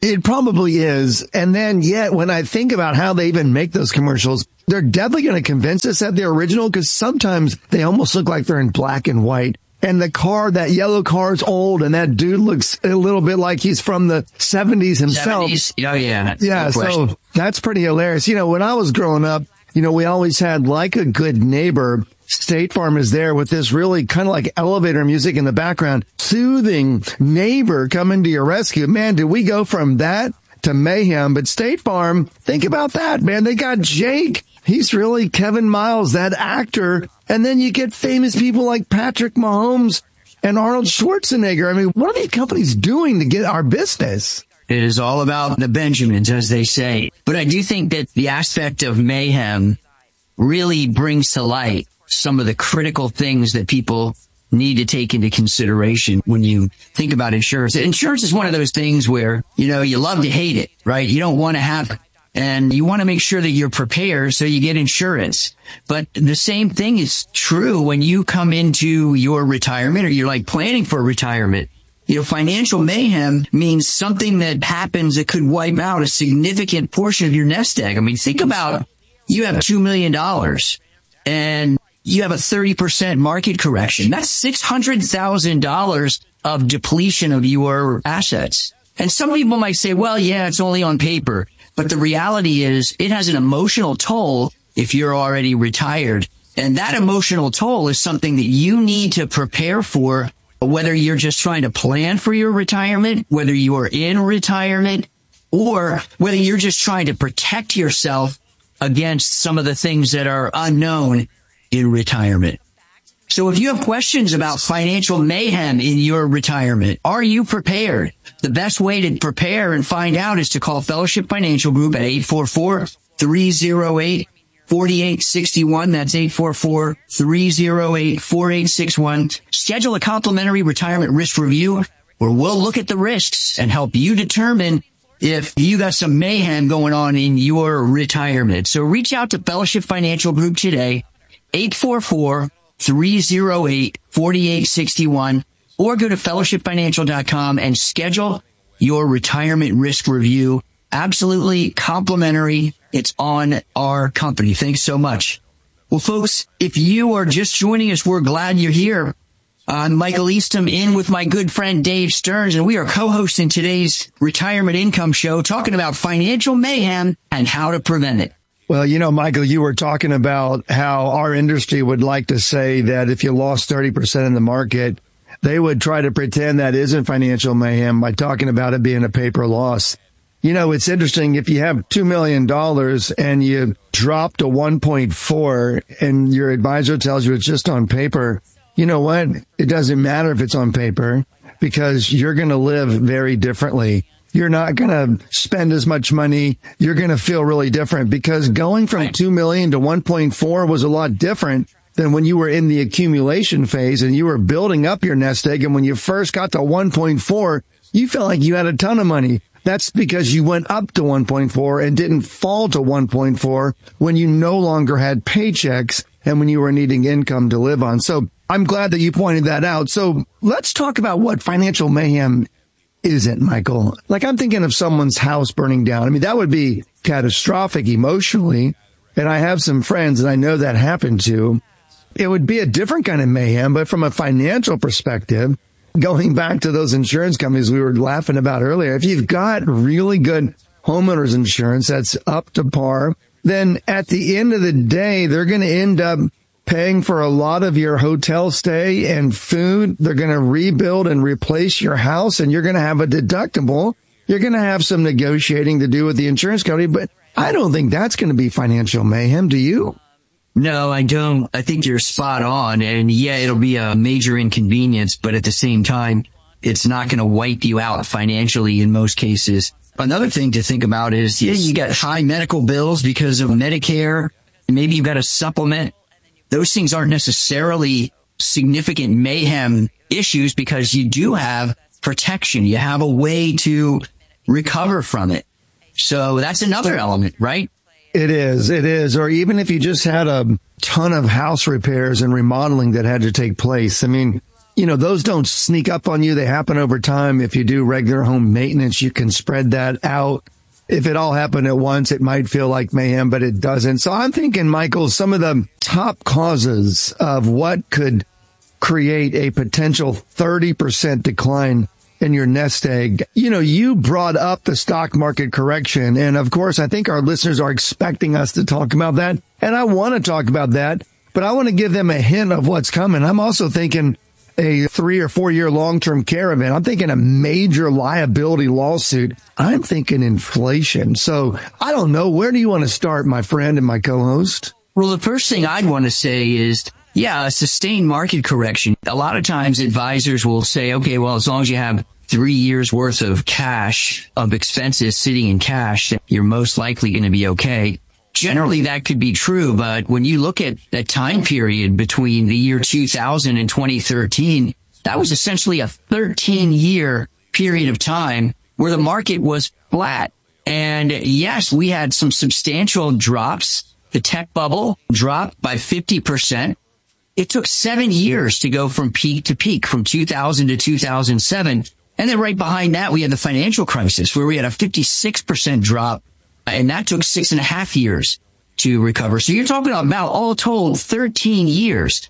It probably is. And then yet when I think about how they even make those commercials, they're definitely going to convince us that they're original because sometimes they almost look like they're in black and white. And the car, that yellow car is old and that dude looks a little bit like he's from the seventies himself. seventies? Oh, yeah. Yeah. No question. So that's pretty hilarious. You know, when I was growing up, you know, we always had Like a Good Neighbor. State Farm is there with this really kind of like elevator music in the background, soothing neighbor coming to your rescue. Man, did we go from that to mayhem? But State Farm, think about that, man. They got Jake. He's really Kevin Miles, that actor. And then you get famous people like Patrick Mahomes and Arnold Schwarzenegger. I mean, what are these companies doing to get our business? It is all about the Benjamins, as they say. But I do think that the aspect of mayhem really brings to light some of the critical things that people need to take into consideration when you think about insurance. Insurance is one of those things where, you know, you love to hate it, right? You don't want to have it. And you want to make sure that you're prepared so you get insurance. But the same thing is true when you come into your retirement or you're like planning for retirement. You know, financial mayhem means something that happens that could wipe out a significant portion of your nest egg. I mean, think about you have two million dollars and you have a thirty percent market correction. That's six hundred thousand dollars of depletion of your assets. And some people might say, well, yeah, it's only on paper. But the reality is it has an emotional toll if you're already retired. And that emotional toll is something that you need to prepare for, whether you're just trying to plan for your retirement, whether you are in retirement, or whether you're just trying to protect yourself against some of the things that are unknown in retirement. So if you have questions about financial mayhem in your retirement, are you prepared? The best way to prepare and find out is to call Fellowship Financial Group at eight four four, three oh eight, four eight six one. That's eight four four, three oh eight, four eight six one. Schedule a complimentary retirement risk review where we'll look at the risks and help you determine if you got some mayhem going on in your retirement. So reach out to Fellowship Financial Group today, eight four four, three oh eight, four eight six one, or go to fellowship financial dot com and schedule your retirement risk review. Absolutely complimentary. It's on our company. Thanks so much. Well, folks, if you are just joining us, we're glad you're here. I'm Michael Eastham in with my good friend Dave Stearns, and we are co-hosting today's Retirement Income Show, talking about financial mayhem and how to prevent it. Well, you know, Michael, you were talking about how our industry would like to say that if you lost thirty percent in the market, they would try to pretend that isn't financial mayhem by talking about it being a paper loss. You know, it's interesting. If you have two million dollars and you drop to one point four and your advisor tells you it's just on paper, you know what? It doesn't matter if it's on paper because you're going to live very differently. You're not going to spend as much money. You're going to feel really different because going from two million to one point four was a lot different than when you were in the accumulation phase and you were building up your nest egg. And when you first got to one point four, you felt like you had a ton of money. That's because you went up to one point four and didn't fall to one point four when you no longer had paychecks and when you were needing income to live on. So I'm glad that you pointed that out. So let's talk about what financial mayhem isn't, Michael. Like, I'm thinking of someone's house burning down. I mean, that would be catastrophic emotionally. And I have some friends that I know that happened to. It would be a different kind of mayhem, but from a financial perspective, going back to those insurance companies we were laughing about earlier, if you've got really good homeowners insurance that's up to par, then at the end of the day, they're going to end up paying for a lot of your hotel stay and food. They're going to rebuild and replace your house, and you're going to have a deductible. You're going to have some negotiating to do with the insurance company, but I don't think that's going to be financial mayhem. Do you? No, I don't. I think you're spot on. And yeah, it'll be a major inconvenience, but at the same time, it's not going to wipe you out financially in most cases. Another thing to think about is, yeah, you got high medical bills because of Medicare. Maybe you've got a supplement. Those things aren't necessarily significant mayhem issues because you do have protection. You have a way to recover from it. So that's another element, right? It is. It is. Or even if you just had a ton of house repairs and remodeling that had to take place. I mean, you know, those don't sneak up on you. They happen over time. If you do regular home maintenance, you can spread that out. If it all happened at once, it might feel like mayhem, but it doesn't. So I'm thinking, Michael, some of the top causes of what could create a potential thirty percent decline in your nest egg. You know, you brought up the stock market correction. And of course, I think our listeners are expecting us to talk about that. And I want to talk about that, but I want to give them a hint of what's coming. I'm also thinking a three or four year long-term care event. I'm thinking a major liability lawsuit. I'm thinking inflation. So I don't know. Where do you want to start, my friend and my co-host? Well, the first thing I'd want to say is, yeah, a sustained market correction. A lot of times advisors will say, okay, well, as long as you have three years worth of cash, of expenses sitting in cash, you're most likely going to be okay. Generally, that could be true, but when you look at that time period between the year two thousand and twenty thirteen, that was essentially a thirteen year period of time where the market was flat. And yes, we had some substantial drops. The tech bubble dropped by fifty percent. It took seven years to go from peak to peak, from two thousand to two thousand seven. And then right behind that, we had the financial crisis where we had a fifty-six percent drop. And that took six and a half years to recover. So you're talking about all told thirteen years.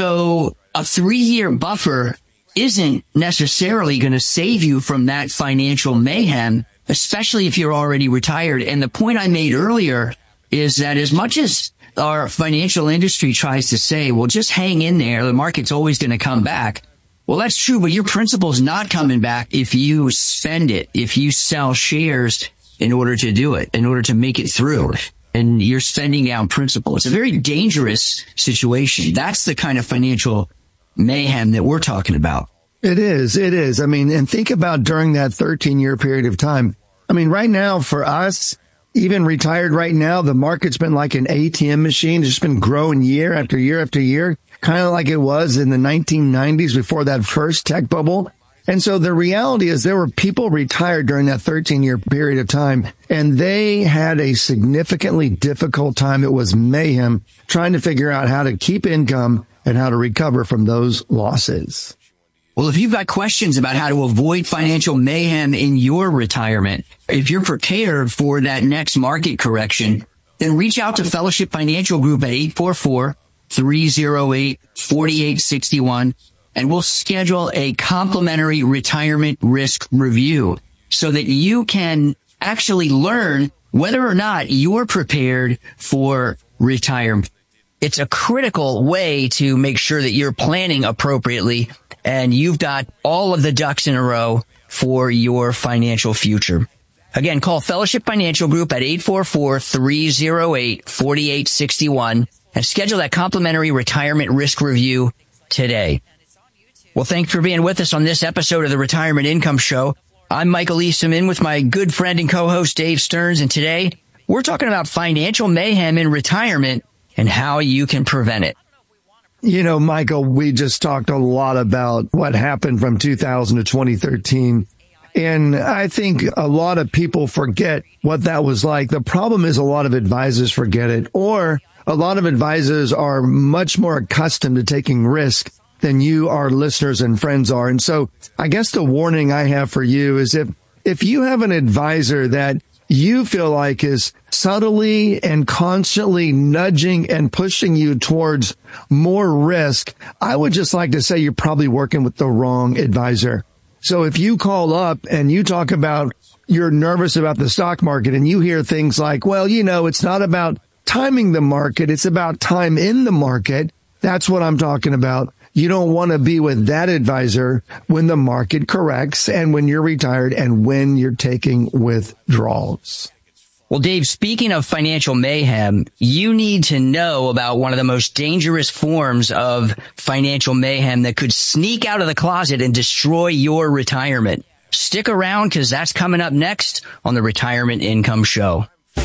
So a three year buffer isn't necessarily going to save you from that financial mayhem, especially if you're already retired. And the point I made earlier is that as much as our financial industry tries to say, well, just hang in there, the market's always going to come back. Well, that's true, but your principal's not coming back if you spend it, if you sell shares in order to do it, in order to make it through. And you're spending down principal. It's a very dangerous situation. That's the kind of financial mayhem that we're talking about. It is. It is. I mean, and think about during that thirteen year period of time. I mean, right now for us, even retired right now, the market's been like an A T M machine. It's just been growing year after year after year, kind of like it was in the nineteen nineties before that first tech bubble. And so the reality is there were people retired during that thirteen year period of time, and they had a significantly difficult time. It was mayhem trying to figure out how to keep income and how to recover from those losses. Well, if you've got questions about how to avoid financial mayhem in your retirement, if you're prepared for that next market correction, then reach out to Fellowship Financial Group at eight four four, three oh eight, four eight six one. And we'll schedule a complimentary retirement risk review so that you can actually learn whether or not you're prepared for retirement. It's a critical way to make sure that you're planning appropriately and you've got all of the ducks in a row for your financial future. Again, call Fellowship Financial Group at eight four four, three oh eight, four eight six one and schedule that complimentary retirement risk review today. Well, thanks for being with us on this episode of the Retirement Income Show. I'm Michael Eastham, in with my good friend and co-host Dave Stearns, and today we're talking about financial mayhem in retirement and how you can prevent it. You know, Michael, we just talked a lot about what happened from two thousand to twenty thirteen, and I think a lot of people forget what that was like. The problem is a lot of advisors forget it, or a lot of advisors are much more accustomed to taking risk than you, our listeners and friends are. And so I guess the warning I have for you is if, if you have an advisor that you feel like is subtly and constantly nudging and pushing you towards more risk, I would just like to say you're probably working with the wrong advisor. So if you call up and you talk about you're nervous about the stock market and you hear things like, well, you know, it's not about timing the market, it's about time in the market. That's what I'm talking about. You don't want to be with that advisor when the market corrects and when you're retired and when you're taking withdrawals. Well, Dave, speaking of financial mayhem, you need to know about one of the most dangerous forms of financial mayhem that could sneak out of the closet and destroy your retirement. Stick around because that's coming up next on the Retirement Income Show.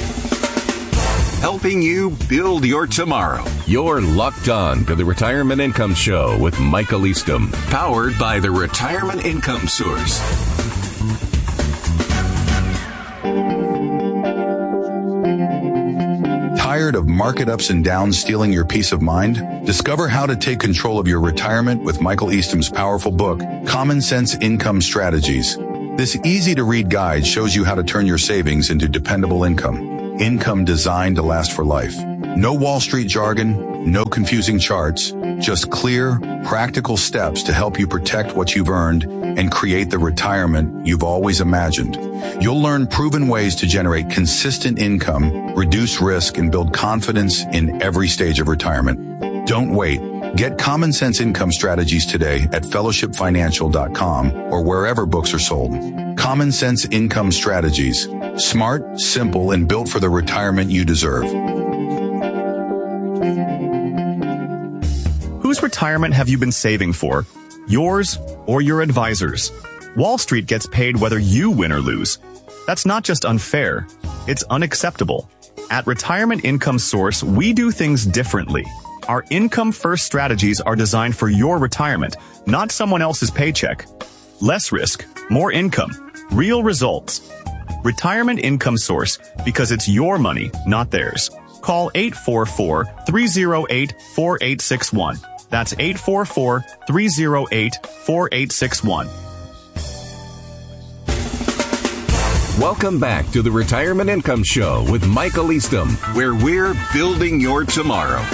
Helping you build your tomorrow. You're locked on to the Retirement Income Show with Michael Eastham, powered by the Retirement Income Source. Tired Tired of market ups and downs stealing your peace of mind? Discover how to take control of your retirement with Michael Eastom's powerful book, Common Sense Income Strategies. This easy-to-read guide shows you how to turn your savings into dependable income. Income designed to last for life. No Wall Street jargon, no confusing charts, just clear, practical steps to help you protect what you've earned and create the retirement you've always imagined. You'll learn proven ways to generate consistent income, reduce risk, and build confidence in every stage of retirement. Don't wait. Get Common Sense Income Strategies today at fellowship financial dot com or wherever books are sold. Common Sense Income Strategies. Smart, simple, and built for the retirement you deserve. Whose retirement have you been saving for? Yours or your advisor's? Wall Street gets paid whether you win or lose. That's not just unfair, it's unacceptable. At Retirement Income Source, we do things differently. Our income-first strategies are designed for your retirement, not someone else's paycheck. Less risk, more income, real results. Retirement Income Source, because it's your money, not theirs. Call eight four four, three oh eight, four eight six one. That's eight four four, three oh eight, four eight six one. Welcome back to the Retirement Income Show with Michael Eastom, where we're building your tomorrow.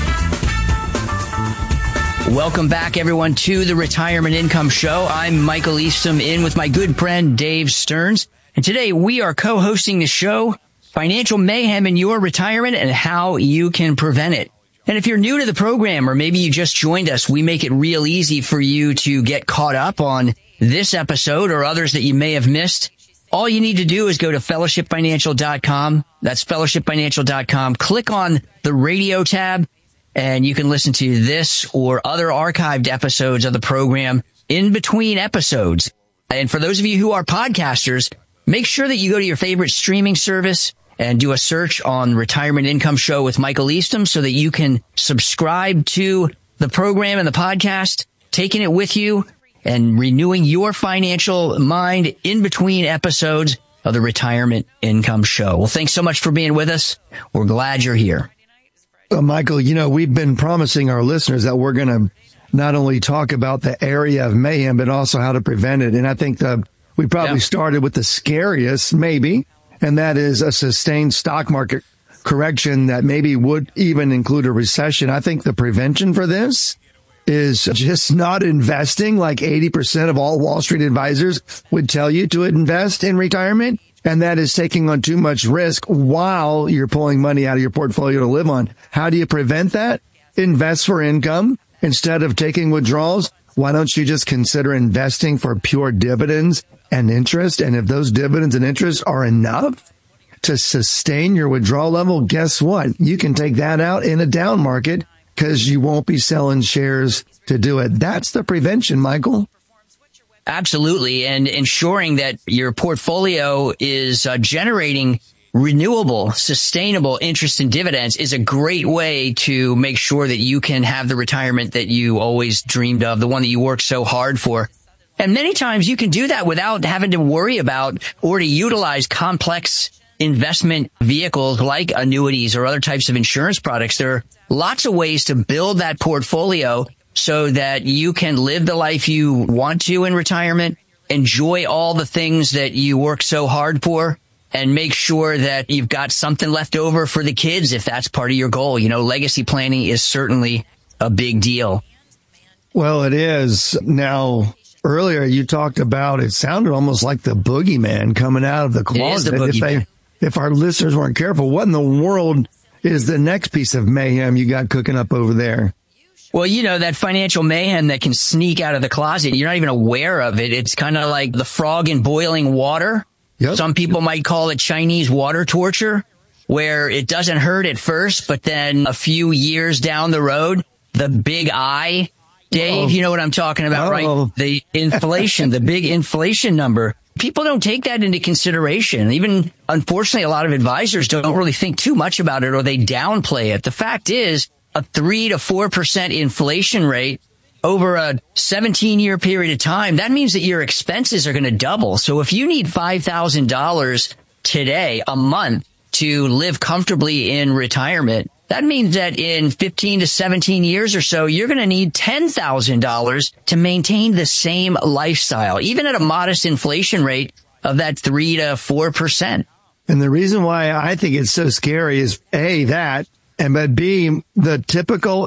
Welcome back, everyone, to the Retirement Income Show. I'm Michael Eastom, in with my good friend Dave Stearns. And today we are co-hosting the show, Financial Mayhem in Your Retirement and How You Can Prevent It. And if you're new to the program, or maybe you just joined us, we make it real easy for you to get caught up on this episode or others that you may have missed. All you need to do is go to fellowship financial dot com. That's fellowship financial dot com. Click on the radio tab, and you can listen to this or other archived episodes of the program in between episodes. And for those of you who are podcasters, make sure that you go to your favorite streaming service and do a search on Retirement Income Show with Michael Eastom so that you can subscribe to the program and the podcast, taking it with you and renewing your financial mind in between episodes of the Retirement Income Show. Well, thanks so much for being with us. We're glad you're here. Well, Michael, you know, we've been promising our listeners that we're going to not only talk about the area of mayhem, but also how to prevent it. And I think the, we probably yeah. started with the scariest, maybe, and that is a sustained stock market correction that maybe would even include a recession. I think the prevention for this is just not investing like eighty percent of all Wall Street advisors would tell you to invest in retirement. And that is taking on too much risk while you're pulling money out of your portfolio to live on. How do you prevent that? Invest for income. Instead of taking withdrawals, why don't you just consider investing for pure dividends and interest? And if those dividends and interest are enough to sustain your withdrawal level, guess what? You can take that out in a down market because you won't be selling shares to do it. That's the prevention, Michael. Absolutely. And ensuring that your portfolio is uh, generating renewable, sustainable interest and dividends is a great way to make sure that you can have the retirement that you always dreamed of, the one that you worked so hard for. And many times you can do that without having to worry about or to utilize complex investment vehicles like annuities or other types of insurance products. There are lots of ways to build that portfolio so that you can live the life you want to in retirement, enjoy all the things that you work so hard for, and make sure that you've got something left over for the kids if that's part of your goal. You know, legacy planning is certainly a big deal. Well, it is. Now, earlier you talked about, it sounded almost like the boogeyman coming out of the closet. It is the boogeyman. If, they, if our listeners weren't careful, what in the world is the next piece of mayhem you got cooking up over there? Well, you know, that financial mayhem that can sneak out of the closet, you're not even aware of it. It's kind of like the frog in boiling water. Yep. Some people might call it Chinese water torture, where it doesn't hurt at first, but then a few years down the road, the big I, Dave, oh. you know what I'm talking about, oh. right? The inflation, the big inflation number. People don't take that into consideration. Even, unfortunately, a lot of advisors don't really think too much about it, or they downplay it. The fact is, a three to four percent inflation rate over a seventeen year period of time, that means that your expenses are going to double. So if you need five thousand dollars today, a month, to live comfortably in retirement, that means that in fifteen to seventeen years or so, you're going to need ten thousand dollars to maintain the same lifestyle, even at a modest inflation rate of that three to four percent. And the reason why I think it's so scary is A, that, and but B, the typical